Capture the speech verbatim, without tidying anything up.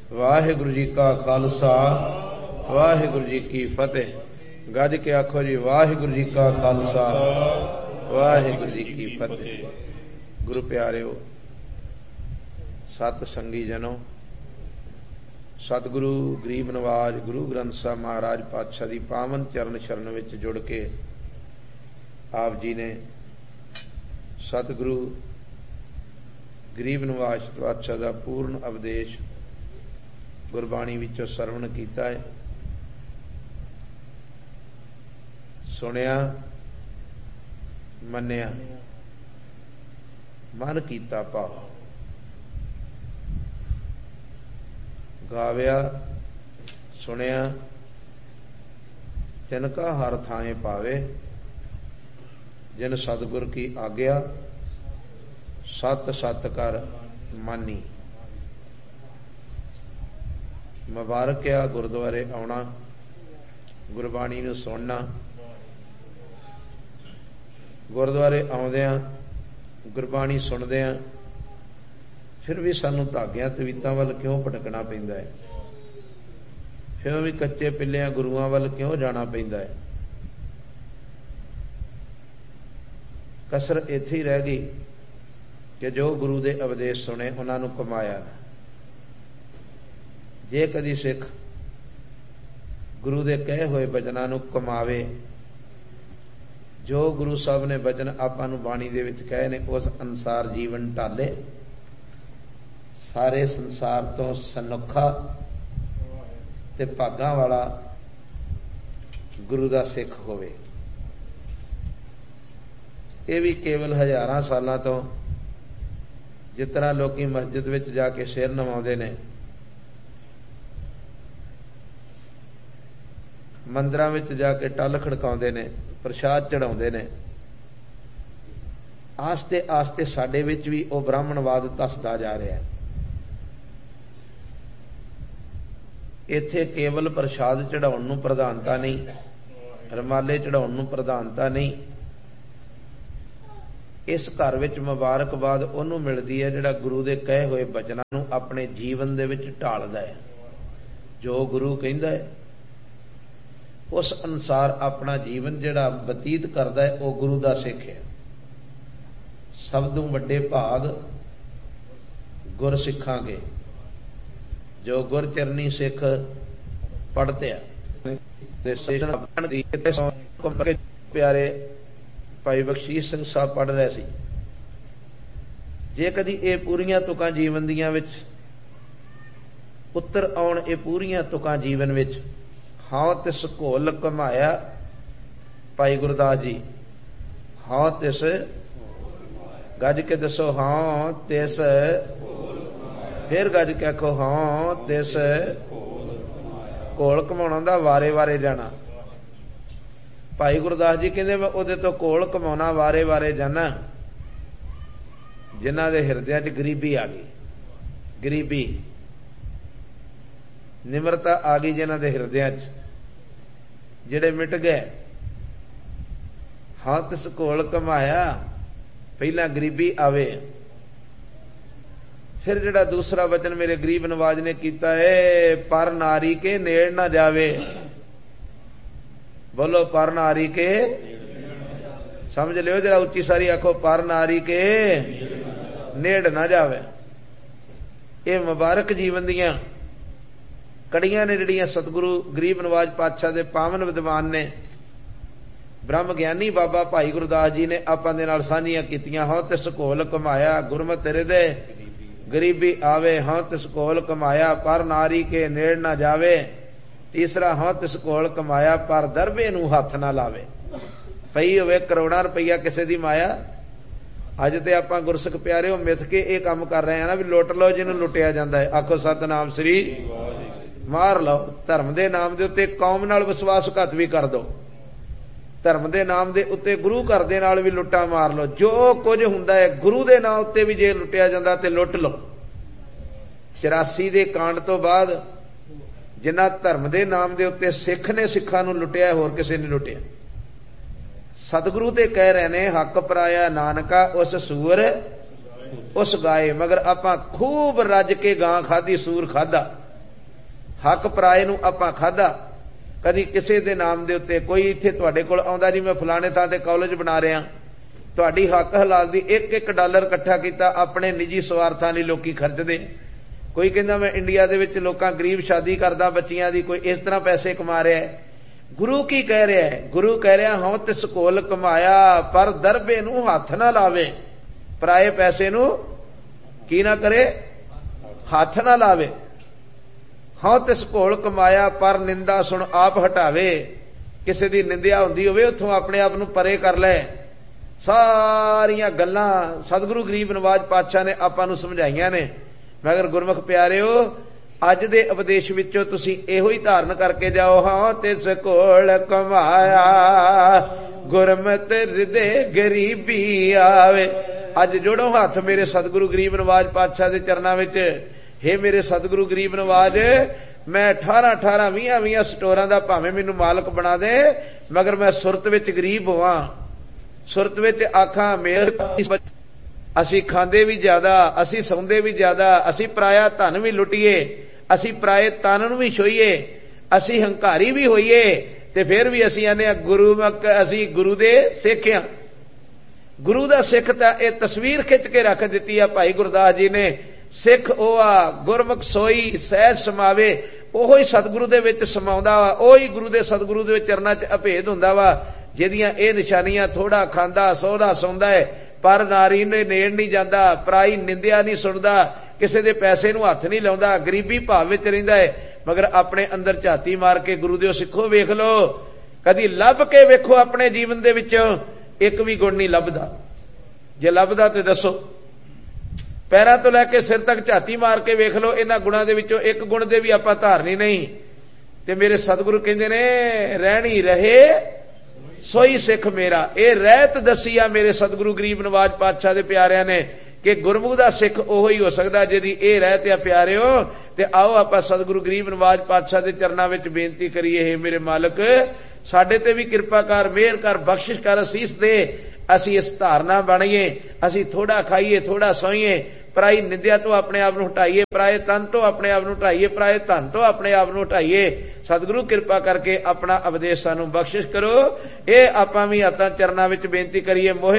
वाहिगुरु जी का खालसा वाहिगुरु जी की फतेह। गज के आखो जी वाहिगुरु जी का खालसा वाहिगुरु जी की फतेह। गुरु प्यारिओ, सत संगी जनों, सतगुरु गरीब नवाज गुरु ग्रंथ साहब महाराज पातशाह दी पावन चरण शरण विच जुड़ के आप जी ने सतगुरु गरीब नवाज पातशाह दा पूर्ण उपदेश गुरबाणी विचों सरवण कीता है, सुनिया, मन्निया, मन कीता भाव, गाविया, सुनिया, तिनका हर थाए पावे, जिन सतगुर की आज्ञा सत सत कर मानी। मुबारक आ गुरुद्वारे आउणा, गुरबाणी नूं सुनना। गुरुद्वारे आउंदिआं गुरबाणी सुनदिआं फिर भी सानूं धागिआं तवीतां वल क्यों भटकना पैंदा है, फिर भी कच्चे पिल्लिआं गुरुआं वल क्यों जाना पैंदा है। कसर इत्थे ही रह गई कि जो गुरु दे उपदेश सुने उन्हां नूं कमाया। जे कदी सिख गुरु दे कहे होए बचनां नूं कमावे, जो गुरु साहब ने बचन आपां नूं बाणी दे विच कहे ने उस अनुसार जीवन ढाले, सारे संसार तो सनुखा ते भागां वाला गुरु दा सिख होवे। ये भी केवल हजारां सालां तो जिस तरह लोग मस्जिद विच जाके सिर नवाउंदे ने, मंदिरां विच जाके टल खड़काउंदे ने, प्रसाद चढ़ाउंदे ने, आस्ते आस्ते साडे विच भी वो ब्राह्मणवाद धसदा जा रहा है। इत्थे केवल प्रसाद चढ़ाउण नूं प्रधानता नहीं, रमाले चढ़ाउण नूं प्रधानता नहीं। इस घर विच मुबारकबाद उहनूं मिलदी है जिहड़ा गुरु दे कहे होए बचनां नूं अपने जीवन दे विच ढालदा है। जो गुरु कहिंदा है उस अनुसार अपना जीवन जिहड़ा बतीत करदा है वह गुरु दा सिख है। सब तों वड्डे भाग गुर सिखां के, जो गुर चरनी सिख पढ़ते प्यारे भाई बख्शीश सिंह साहब पढ़ रहे सी। जे कदी ये पूरियां तुकां जीवन दियां विच उत्तर आउण, ये पूरियां तुकां जीवन विच हां तिस घोल घमाया, भाई गुरदास जी हां तिस, गज के दसो हां तिस, फिर गज के आखो हां तिस घोल घमाउण दा वारे वारे जाना। भाई गुरदास जी कहते मैं उहदे तो घोल घमाउणा वारे वारे जाना जिन्हां दे हिरदियां च गरीबी आ गई, गरीबी निमरता आ गई जिन्हां दे हिरदियां च, जिहड़े मिट गए। हां तिस घोल घमाया, पहला गरीबी आवे, फिर जिहड़ा दूसरा वचन मेरे गरीब नवाज ने कीता है, पर नारी के नेड़ ना जावे। बोलो पर नारी के, समझ लियो जरा उच्ची सारी आखो, पर नारी के नेड़ ना जावे। ये मुबारक जीवन दियां कड़ियां ने जिहड़ियां सतगुरु गरीब नवाज पातशाह दे पावन विद्वान ने, ब्रह्म ज्ञानी बाबा भाई गुरदास जी ने आपां दे नाल साझीआं कीतियां। हां तिस घोल घमाया, गुरमत तेरे दे गरीबी आवे। हां तिस घोल घमाया, पर नारी के नेड़ ना जावे। तीसरा हां तिस घोल घमाया, पर दरबे नूं हथ ना लावे। पई होवे करोड़ां रुपया किसी दी माया। अज ते आपां गुरसिख प्यारे मिथ के ये काम कर रहे हैं ना भी लुट लो जिन्हों लुटिया जाता है। आखो सतनाम श्री मार लो। धर्म के नाम के उत्ते कौम नाल विश्वासघात भी कर दो, धर्म के नाम के उत्ते गुरु घर दे नाल भी लुट्टा मार लो। जो कुछ हुंदा है गुरु के नाम उत्ते भी जे लुटिया जाता तो लुट लो। चौरासी के कांड तो बाद जिन्ना धर्म के नाम के उत्ते सिख ने सिखां नूं लुटिया, होर किसी ने लुटिया। सतगुरु ते कह रहे ने हक पराया नानका उस सूर उस गाए। मगर आपां खूब रज के गां खाधी, सूर खाधा, हक पराए नूं आपां खाधा, कदी किसी दे नाम दे उत्ते कोई इत्थे तुहाडे कोल आउंदा जी मैं फलाने थां ते कॉलेज बना रहा, तुहाडी हक हलाल दी एक एक डॉलर इकट्ठा कीता अपने निजी स्वार्थां लई लोकी खर्चदे। कोई कहंदा मैं इंडिया दे विच लोकां गरीब शादी करदा बच्चियां दी, कोई इस तरह पैसे कमा रहा है। गुरु की कह रहा है? गुरु कह रहा हूं तिस कोल कमाया पर दरबे नूं हथ ना लावे, पराए पैसे नूं की ना करे, हथ ना लावे। हाँ तिस कोल कमाया पर निंदा सुन आप हटावे, किसी दी निंदिया हुंदी होवे उत्थों अपने आप नूं परे कर ले। सारियां गल्लां सतगुरु गरीब नवाज पातशाह ने आपां नूं समझाईयां ने। मगर गुरमुख प्यारिओ अज दे उपदेश विचों तुसीं इहो ही धारण करके जाओ, हाँ तिस कोल कमाया गुरमत हृदय गरीबी आवे। अज जोड़ो हाथ मेरे सतगुरु गरीब नवाज पातशाह दे चरनां विच, हे मेरे सतगुरु गरीब नवाज मैं अठारह अठारह वीह वीह स्टोरां दा भावें मैनूं मालक बना दे, मगर मैं सुरत विच गरीब होवां, सुरत विच आखां मेर असी खांदे भी ज्यादा, असी सौंदे भी ज्यादा, असी पराया धन भी लुटीए, असी पराए तन नूं भी छोईए, असी हंकारी भी होईए, ते फिर भी असी आने गुरु असी गुरु दे सिख हां। गुरु दा सिख तां इह तस्वीर खिच के रख दित्ती आ भाई गुरदास जी ने। सिख ओ आ गुरमुख सोई सहज समावे, ओहो ही सतगुरु दे विच समाउंदा वा, ओही गुरु दे सतगुरु दे चरनां च अभेद हुंदा वा। जिहदियां इह निशानियां थोड़ा खांदा सौदा सौंदा है पर नारी ने नेड़ नहीं जांदा, पराई निंदिया नहीं सुणदा, किसी दे पैसे नूं हथ नहीं लाउंदा, गरीबी भाव विच रहिंदा है, मगर अपने अंदर झाती मार के गुरु दिओ सिखो वेख लो, कदी लभ के वेखो अपने जीवन दे विच एक भी गुण नहीं लभदा। जे लभदा ते दसो, पैरां तो लैके सिर तक झाती मार के वेख लो, इन्हां गुणां दे विचों एक गुण दे भी आपां धारनी नहीं। ते मेरे सतगुरु कहंदे ने रहणी रहे सोई सिख मेरा। ये रहत दसी आ मेरे सतगुरु गरीब नवाज पातशाह दे प्यारिਆਂ ने कि गुरमुख दा सिख ओहो ही हो सकदा जिहदी ये रहत आ प्यारिओ। ते आओ आपां सतगुरु गरीब नवाज पातशाह दे चरनां विच बेनती करिए, हे मेरे मालक साडे ते भी किरपा कर, मेहर कर, बख्शिश कर, असीस दे, असी इस धारना बणीए, असी थोड़ा खाईए थोड़ा सोईए, पराई निंदिया तो अपने आप नूं हटाईए, पराए तन तो अपने आप नूं हटाईए, पराए धन तो अपने आप नूं हटाईए। सतगुरु किरपा करके अपना उपदेश सानूं बख्शिश करो। ये आपां भी हत्थां चरनां विच बेनती करिए। मोह